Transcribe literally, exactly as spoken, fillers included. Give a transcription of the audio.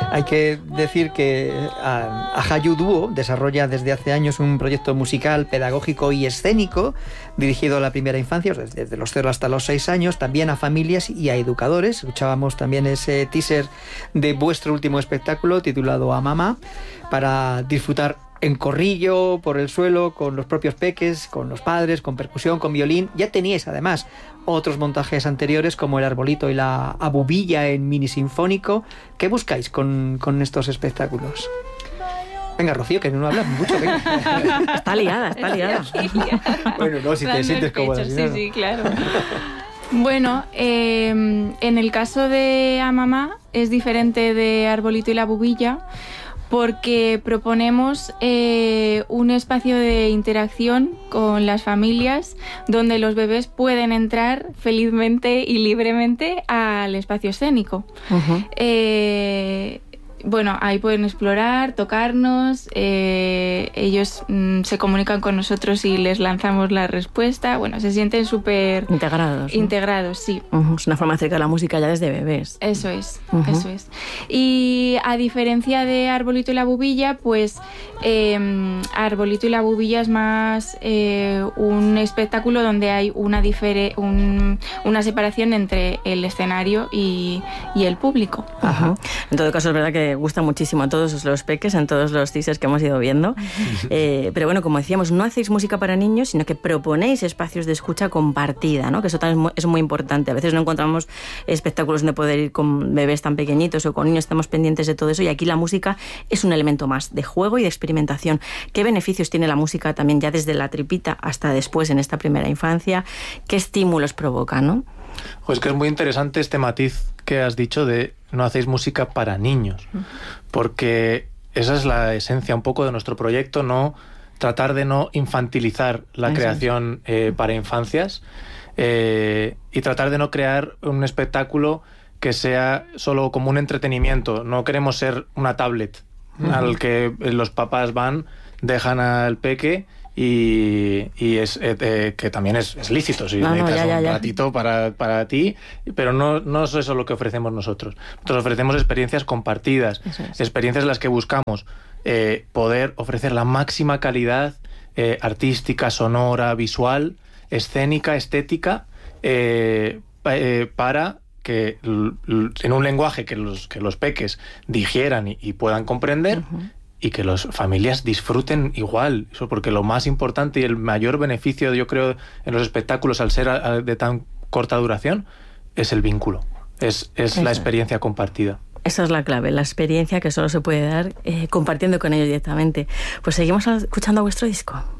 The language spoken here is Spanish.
Hay que decir que Ajayu Dúo desarrolla desde hace años un proyecto musical, pedagógico y escénico dirigido a la primera infancia, desde los cero hasta los seis años, también a familias y a educadores. Escuchábamos también ese teaser de vuestro último espectáculo titulado A Mamá, para disfrutar en corrillo, por el suelo, con los propios peques, con los padres, con percusión, con violín. Ya teníais además otros montajes anteriores como El Arbolito y la Abubilla en mini sinfónico. ¿Qué buscáis con, con estos espectáculos? Venga, Rocío, que no hablas mucho. Venga. Está liada, está liada. Bueno, no, si te sientes cómoda. Sí, no. sí, claro. Bueno, eh, en el caso de A Mamá es diferente de Arbolito y la Abubilla, porque proponemos eh, un espacio de interacción con las familias donde los bebés pueden entrar felizmente y libremente al espacio escénico. Uh-huh. Eh, bueno, ahí pueden explorar, tocarnos, eh, ellos mm, se comunican con nosotros y les lanzamos la respuesta. Bueno, se sienten súper... Integrados. ¿no? Integrados, sí. Uh-huh. Es una forma de acercar la música ya desde bebés. Eso es, uh-huh. eso es. Y a diferencia de Arbolito y la Abubilla, pues eh, Arbolito y la Abubilla es más eh, un espectáculo donde hay una, difere, un, una separación entre el escenario y, y el público. Uh-huh. En todo caso, es verdad que gusta muchísimo a todos los peques, en todos los teasers que hemos ido viendo. Eh, pero bueno, como decíamos, no hacéis música para niños, sino que proponéis espacios de escucha compartida, ¿no? Que eso también es muy importante. A veces no encontramos espectáculos donde poder ir con bebés tan pequeñitos o con niños, estamos pendientes de todo eso, y aquí la música es un elemento más de juego y de experimentación. ¿Qué beneficios tiene la música también ya desde la tripita hasta después en esta primera infancia? ¿Qué estímulos provoca, no? Pues que es muy interesante este matiz que has dicho de no hacéis música para niños, porque esa es la esencia un poco de nuestro proyecto, no tratar de no infantilizar la Eso. creación eh, para infancias eh, y tratar de no crear un espectáculo que sea solo como un entretenimiento. No queremos ser una tablet uh-huh. al que los papás van, dejan al peque y, y es eh, eh, que también es, es lícito si no, necesitas no, ya, ya, ya. un ratito para, para ti, pero no, no es eso lo que ofrecemos nosotros. Nosotros ofrecemos experiencias compartidas, es. experiencias en las que buscamos eh, poder ofrecer la máxima calidad eh, artística, sonora, visual, escénica, estética eh, eh, para que l- l- en un lenguaje que los, que los peques digieran y, y puedan comprender uh-huh. y que las familias disfruten igual. Eso porque lo más importante y el mayor beneficio, yo creo, en los espectáculos al ser a, a, de tan corta duración es el vínculo, es, es la experiencia compartida. Esa es la clave, la experiencia que solo se puede dar eh, compartiendo con ellos directamente. Pues seguimos escuchando vuestro disco.